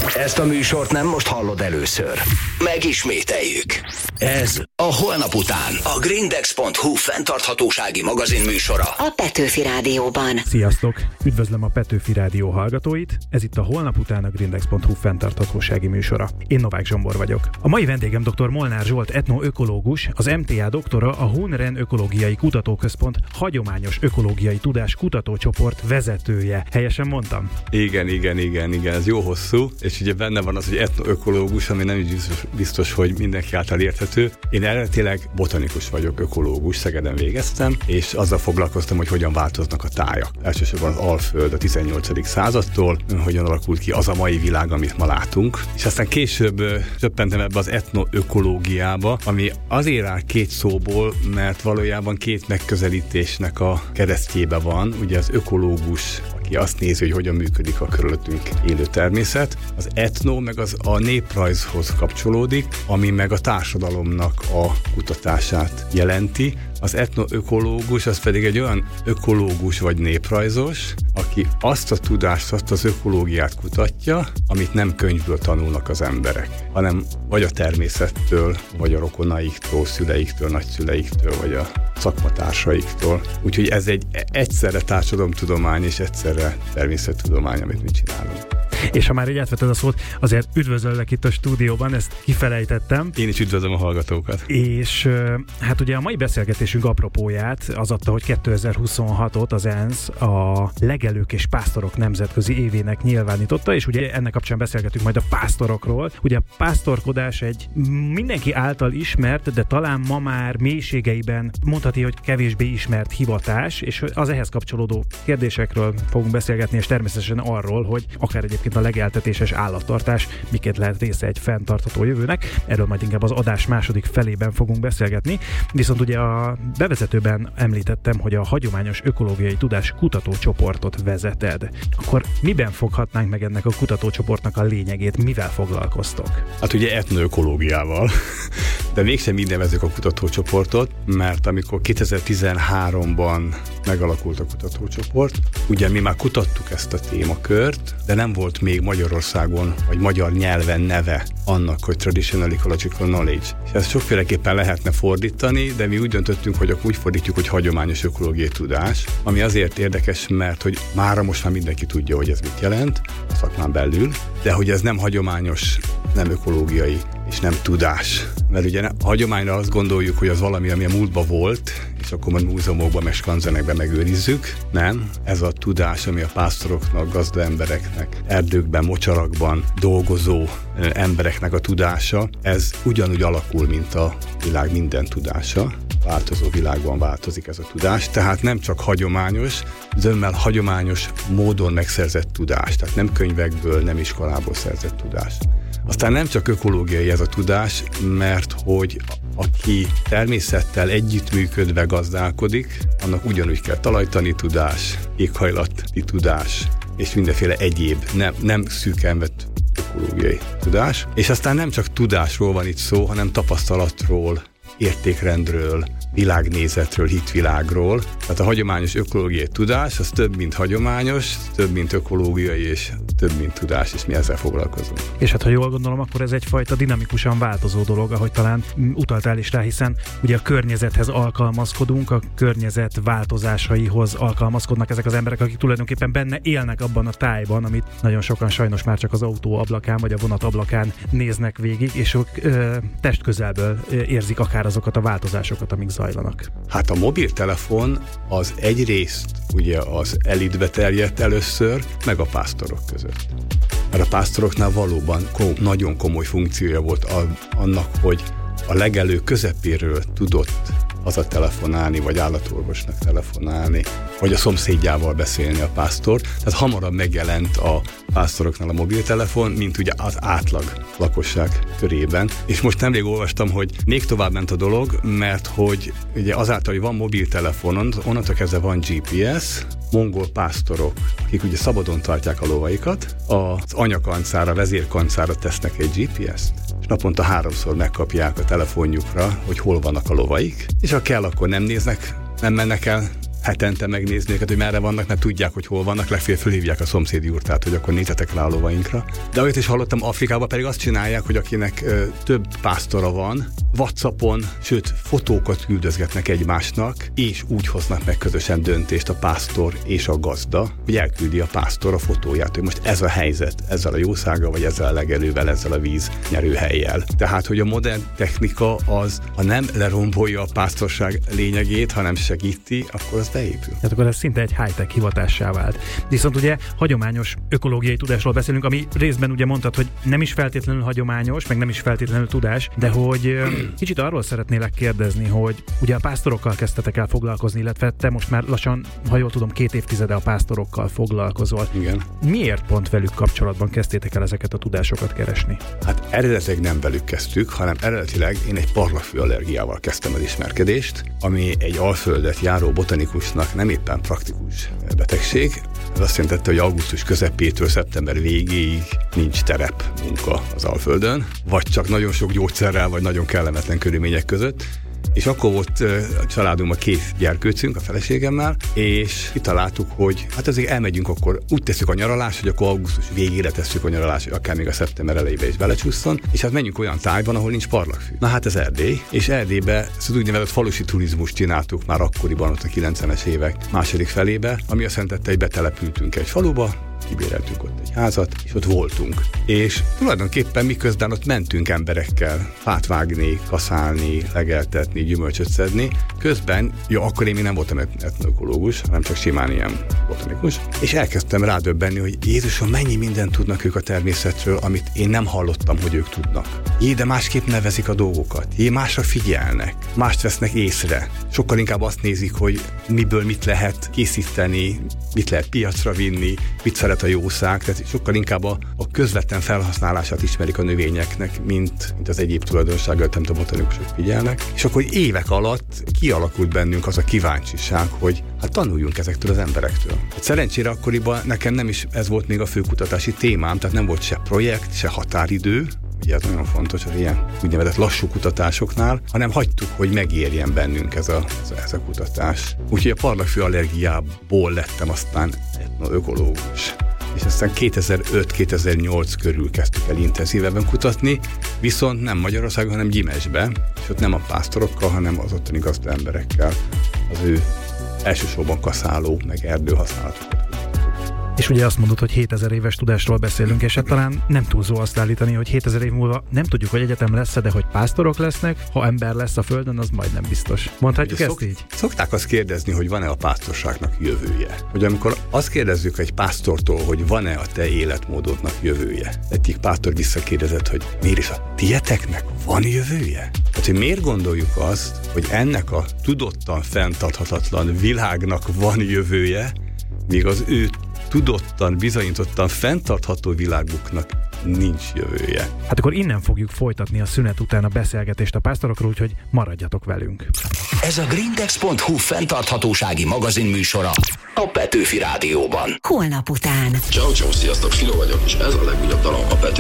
Ezt a műsort nem most hallod először. Megismételjük. Ez a Holnap után a Grindex.hu fenntarthatósági magazin műsora. A Petőfi Rádióban. Sziasztok! Üdvözlöm a Petőfi Rádió hallgatóit. Ez itt a Holnap után a Grindex.hu fenntarthatósági műsora. Én Novák Zsombor vagyok. A mai vendégem dr. Molnár Zsolt etnoökológus, az MTA doktora, a Hun-Ren Ökológiai Kutatóközpont hagyományos ökológiai tudás kutatócsoport vezetője. Helyesen mondtam? Igen, ez jó hosszú, és ugye benne van az, hogy etnoökológus, ami nem is biztos, hogy mindenki által érthető. Én eredetileg botanikus vagyok, ökológus, Szegeden végeztem, és azzal foglalkoztam, hogy hogyan változnak a tájak. Elsősorban az Alföld a 18. századtól, hogyan alakult ki az a mai világ, amit ma látunk. És aztán később csöppentem ebbe az etnoökológiába, ami azért áll két szóból, mert valójában két megközelítésnek a keresztjébe van. Ugye az ökológus, aki azt nézi, hogy hogyan működik a körülöttünk élő természet. Az etno meg az a néprajzhoz kapcsolódik, ami meg a társadalomnak a kutatását jelenti. Az etnoökológus az pedig egy olyan ökológus vagy néprajzos, aki azt a tudást, azt az ökológiát kutatja, amit nem könyvből tanulnak az emberek, hanem vagy a természettől, vagy a rokonaiktól, szüleiktől, nagyszüleiktől, vagy a szakmatársaiktól. Úgyhogy ez egy egyszerre társadalomtudomány és egyszerre természettudomány, amit mi csinálunk. És ha már így átvetted a szót, azért üdvözöllek itt a stúdióban, ezt kifelejtettem. Én is üdvözlöm a hallgatókat. És hát ugye a mai beszélgetésünk apropóját az adta, hogy 2026-ot az ENSZ a legelők és pásztorok nemzetközi évének nyilvánította, és ugye ennek kapcsán beszélgetünk majd a pásztorokról. Ugye a pásztorkodás egy mindenki által ismert, de talán ma már mélységeiben mondhatni, hogy kevésbé ismert hivatás, és az ehhez kapcsolódó kérdésekről fogunk beszélgetni, és természetesen arról, hogy akár egyébként a legeltetéses állattartás miként lehet része egy fenntartható jövőnek. Erről majd inkább az adás második felében fogunk beszélgetni. Viszont ugye a bevezetőben említettem, hogy a hagyományos ökológiai tudás kutatócsoportot vezeted. Akkor miben foghatnánk meg ennek a kutatócsoportnak a lényegét? Mivel foglalkoztok? Hát ugye etnoökológiával, de mégsem így nevezzük a kutatócsoportot, mert amikor 2013-ban megalakult a kutatócsoport, ugye mi már kutattuk ezt a témakört, de nem volt még Magyarországon, vagy magyar nyelven neve annak, hogy Traditional Ecological Knowledge. És ezt sokféleképpen lehetne fordítani, de mi úgy döntöttünk, hogy akkor úgy fordítjuk, hogy hagyományos ökológiai tudás, ami azért érdekes, mert hogy mára most már mindenki tudja, hogy ez mit jelent a szakmán belül, de hogy ez nem hagyományos, nem ökológiai és nem tudás. Mert ugye a hagyományra azt gondoljuk, hogy az valami, ami a múltban volt, és akkor majd múzeumokban, meg skanzenekben megőrizzük. Nem, ez a tudás, ami a pásztoroknak, gazda embereknek, erdőkben, mocsarakban dolgozó embereknek a tudása, ez ugyanúgy alakul, mint a világ minden tudása. Változó világban változik ez a tudás, tehát nem csak hagyományos, zömmel hagyományos módon megszerzett tudás, tehát nem könyvekből, nem iskolából szerzett tudás. Aztán nem csak ökológiai ez a tudás, mert hogy aki természettel együttműködve gazdálkodik, annak ugyanúgy kell talajtani tudás, éghajlati tudás, és mindenféle egyéb, nem szűken vett ökológiai tudás. És aztán nem csak tudásról van itt szó, hanem tapasztalatról, értékrendről, világnézetről, hitvilágról. Tehát a hagyományos ökológiai tudás az több, mint hagyományos, több, mint ökológiai, és több, mint tudás, és mi ezzel foglalkozunk. És hát, ha jól gondolom, akkor ez egyfajta dinamikusan változó dolog, ahogy talán utaltál is rá, hiszen ugye a környezethez alkalmazkodunk, a környezet változásaihoz alkalmazkodnak ezek az emberek, akik tulajdonképpen benne élnek abban a tájban, amit nagyon sokan sajnos már csak az autó ablakán, vagy a vonat ablakán néznek végig, és ők testközelből érzik akár azokat a változásokat, amik zajlanak. Hát a mobiltelefon az egyrészt ugye az elitbe terjedt először, meg a pásztorok között. Mert a pásztoroknál valóban nagyon komoly funkciója volt annak, hogy a legelő közepéről tudott hazatelefonálni, vagy állatorvosnak telefonálni, vagy a szomszédjával beszélni a pásztor. Tehát hamarabb megjelent a pásztoroknál a mobiltelefon, mint ugye az átlag lakosság körében. És most nemrég olvastam, hogy még tovább ment a dolog, mert hogy ugye azáltal, hogy van mobiltelefon, onnantól kezdve van GPS, mongol pásztorok, akik ugye szabadon tartják a lovaikat, az anyakancára, vezérkancára tesznek egy GPS-t, és naponta 3-szor megkapják a telefonjukra, hogy hol vannak a lovaik, és ha kell, akkor nem mennek el hetente megnézni őket, hogy merre vannak, mert tudják, hogy hol vannak, legfeljebb fölhívják a szomszéd jurtát, hogy akkor nézzetek rá a lovainkra. De olyat is hallottam, Afrikában pedig azt csinálják, hogy akinek több pásztora van, WhatsAppon, sőt, fotókat küldözgetnek egymásnak, és úgy hoznak meg közösen döntést a pásztor és a gazda, hogy elküldi a pásztor a fotóját, hogy most ez a helyzet, ezzel a jószággal, vagy ezzel a legelővel, ezzel a víznyerőhellyel. Tehát, hogy a modern technika az, ha nem lerombolja a pásztorság lényegét, hanem segíti, akkor az beépül. Tehát akkor ez szinte egy high-tech hivatássá vált. Viszont ugye hagyományos ökológiai tudásról beszélünk, ami részben ugye mondtad, hogy nem is feltétlenül hagyományos, meg nem is feltétlenül tudás, de hogy kicsit arról szeretnélek kérdezni, hogy ugye a pásztorokkal kezdtetek el foglalkozni, illetve te most már lassan, ha jól tudom, 2 évtizede a pásztorokkal foglalkozol. Igen. Miért pont velük kapcsolatban kezdtétek el ezeket a tudásokat keresni? Hát eredetileg nem velük kezdtük, hanem eredetileg én egy parlagfű allergiával kezdtem az ismerkedést, ami egy Alföldet járó botanikusnak nem éppen praktikus betegség. Ez azt jelentette, hogy augusztus közepétől szeptember végéig nincs terep munka az Alföldön, vagy csak nagyon sok gyógyszerrel, vagy nagyon kellemetlen körülmények között. És akkor volt a családunkban 2 gyerkőcünk a feleségemmel, és kitaláltuk, hogy hát azért elmegyünk, akkor úgy tesszük a nyaralást, hogy akkor augusztus végére tesszük a nyaralást, hogy akár még a szeptember elejébe is belecsusszon, és hát menjünk olyan tájban, ahol nincs parlagfű. Na hát ez Erdély, és Erdélybe az úgynevezett falusi turizmust csináltuk már akkoriban, ott a 90-es évek második felébe, ami azt jelentette, hogy betelepültünk egy faluba, kibéreltünk ott egy házat, és ott voltunk. És tulajdonképpen miközben ott mentünk emberekkel fát vágni, kaszálni, legeltetni, gyümölcsöt szedni, közben, akkor én még nem voltam etnoökológus, hanem csak simán ilyen botanikus, és elkezdtem rádöbbenni, hogy Jézusom, mennyi mindent tudnak ők a természetről, amit én nem hallottam, hogy ők tudnak. De másképp nevezik a dolgokat. Másra figyelnek, mást vesznek észre. Sokkal inkább azt nézik, hogy miből mit lehet készíteni, mit lehet piacra vinni, mit szeret a jószág, tehát sokkal inkább a közvetlen felhasználását ismerik a növényeknek, mint az egyéb tulajdonsággal, amit a botanikusok figyelnek. És akkor évek alatt kialakult bennünk az a kíváncsiság, hogy hát tanuljunk ezektől az emberektől. Hát szerencsére akkoriban nekem nem is ez volt még a főkutatási témám, tehát nem volt se projekt, se határidő, ugye ez nagyon fontos az ilyen úgynevezett lassú kutatásoknál, hanem hagytuk, hogy megérjen bennünk ez a kutatás. Úgyhogy a parlagfű allergiából lettem aztán etnoökológus. És aztán 2005-2008 körül kezdtük el intenzívebben kutatni, viszont nem Magyarországon, hanem Gyimesbe, és ott nem a pásztorokkal, hanem az ottani gazdaemberekkel, az ő elsősorban kaszáló, meg erdőhasználatokat. És ugye azt mondod, hogy 7000 éves tudásról beszélünk, és hát talán nem túlzó azt állítani, hogy 7000 év múlva nem tudjuk, hogy egyetem lesz, de hogy pásztorok lesznek, ha ember lesz a Földön, az majdnem biztos. Mondhatjuk ezt így? Szokták azt kérdezni, hogy van-e a pásztorságnak jövője. Hogy amikor azt kérdezzük egy pásztortól, hogy van-e a te életmódodnak jövője, egyik pásztor visszakérdezett, hogy miért is a tieteknek van jövője? Hát, hogy miért gondoljuk azt, hogy ennek a tudottan fenntarthatatlan világnak van jövője, míg az ő tudottan, bizonyítottan fenntartható világuknak nincs jövője. Hát akkor innen fogjuk folytatni a szünet után a beszélgetést a pásztorokról, úgyhogy maradjatok velünk. Ez a grindex.hu fenntarthatósági magazinműsora a Petőfi Rádióban. Holnap után. Ciao, sziasztok, Filo vagyok, és ez a legújabb dalom a Petőfi